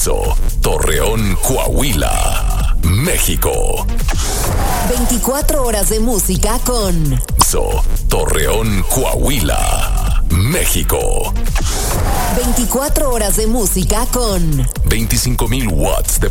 Torreón, Coahuila, México. 24 horas de música con Torreón, Coahuila, México. 24 horas de música con 25,000 watts de